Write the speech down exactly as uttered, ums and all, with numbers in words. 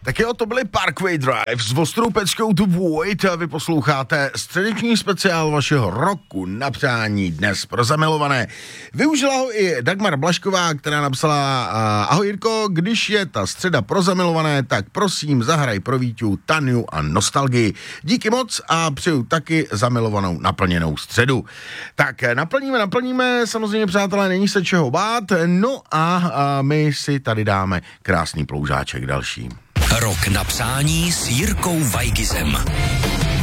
Tak jo, to byly Parkway Drive s ostrou peckou tu Void a vy posloucháte středeční speciál vašeho roku na přání dnes pro zamilované. Využila ho i Dagmar Blašková, která napsala: ahoj Jirko, když je ta středa pro zamilované, tak prosím zahraj pro Víťu Taniu a nostalgii. Díky moc a přeju taky zamilovanou naplněnou středu. Tak naplníme, naplníme, samozřejmě přátelé, není se čeho bát, no a, a my si tady dáme krásný ploužáček další. Rok na přání s Jirkou Vajgizem.